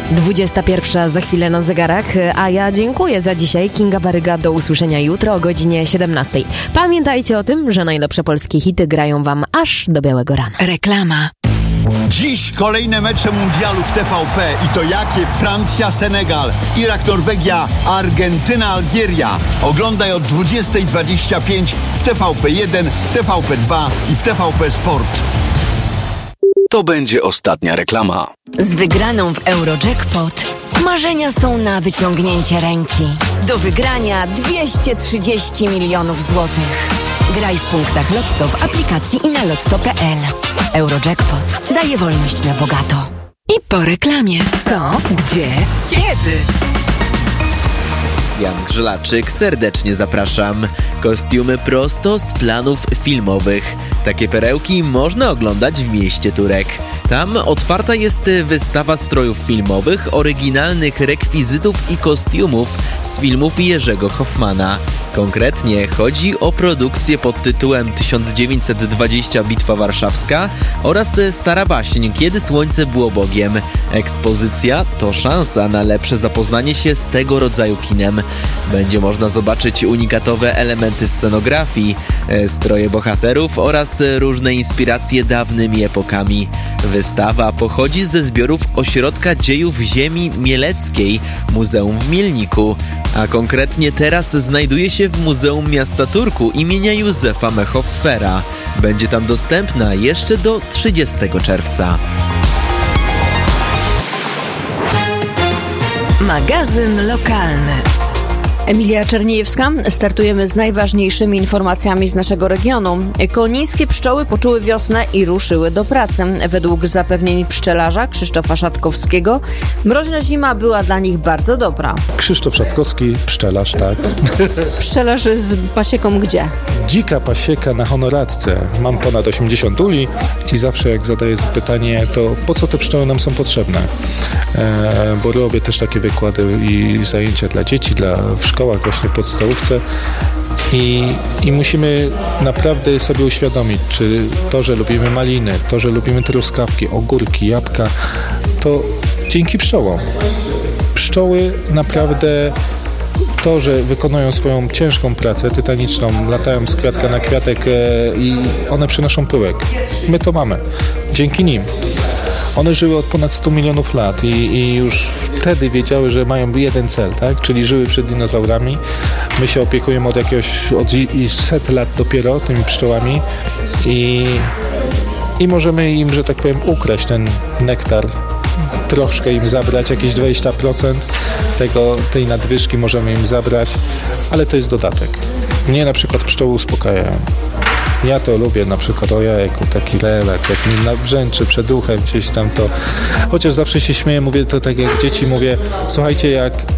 21 za chwilę na zegarach, a ja dziękuję za dzisiaj. Kinga Baryga, do usłyszenia jutro o godzinie 17. Pamiętajcie o tym, że najlepsze polskie hity grają wam aż do białego rana. Reklama. Dziś kolejne mecze mundialu w TVP i to jakie? Francja, Senegal, Irak, Norwegia, Argentyna, Algieria. Oglądaj od 20:25 w TVP1, w TVP2 i w TVP Sport. To będzie ostatnia reklama. Z wygraną w Eurojackpot marzenia są na wyciągnięcie ręki. Do wygrania 230 milionów złotych. Graj w punktach Lotto w aplikacji i na lotto.pl. Eurojackpot daje wolność na bogato. I po reklamie. Co? Gdzie? Kiedy? Jan Grzelaczyk, serdecznie zapraszam. Kostiumy prosto z planów filmowych. Takie perełki można oglądać w mieście Turek. Tam otwarta jest wystawa strojów filmowych, oryginalnych rekwizytów i kostiumów z filmów Jerzego Hoffmana. Konkretnie chodzi o produkcję pod tytułem 1920 Bitwa Warszawska oraz Stara baśń Kiedy słońce było Bogiem. Ekspozycja to szansa na lepsze zapoznanie się z tego rodzaju kinem. Będzie można zobaczyć unikatowe elementy scenografii, stroje bohaterów oraz różne inspiracje dawnymi epokami. Wystawa pochodzi ze zbiorów Ośrodka Dziejów Ziemi Mieleckiej, Muzeum w Mielniku, a konkretnie teraz znajduje się w Muzeum Miasta Turku imienia Józefa Mehoffera. Będzie tam dostępna jeszcze do 30 czerwca. Magazyn lokalny. Emilia Czerniejewska. Startujemy z najważniejszymi informacjami z naszego regionu. Konińskie pszczoły poczuły wiosnę i ruszyły do pracy. Według zapewnień pszczelarza Krzysztofa Szatkowskiego mroźna zima była dla nich bardzo dobra. Krzysztof Szatkowski, pszczelarz, tak. Pszczelarz z pasieką gdzie? Dzika pasieka na Honoracce. Mam ponad 80 uli i zawsze jak zadaję pytanie, to po co te pszczoły nam są potrzebne? Bo robię też takie wykłady i zajęcia dla dzieci, w szkołach, właśnie w podstawówce i musimy naprawdę sobie uświadomić, czy to, że lubimy maliny, to, że lubimy truskawki, ogórki, jabłka, to dzięki pszczołom. Pszczoły naprawdę to, że wykonują swoją ciężką pracę tytaniczną, latają z kwiatka na kwiatek i one przynoszą pyłek. My to mamy. Dzięki nim. One żyły od ponad 100 milionów lat i już wtedy wiedziały, że mają jeden cel, tak? Czyli żyły przed dinozaurami. My się opiekujemy od 100 lat dopiero tymi pszczołami i możemy im, że tak powiem, ukraść ten nektar, troszkę im zabrać, jakieś 20% tej nadwyżki możemy im zabrać, ale to jest dodatek. Mnie na przykład pszczoły uspokajają. Ja to lubię, na przykład ojejku, taki relaks, jak mi nabrzęczy przed uchem gdzieś tam to. Chociaż zawsze się śmieję, mówię to tak jak dzieci, mówię, słuchajcie, jak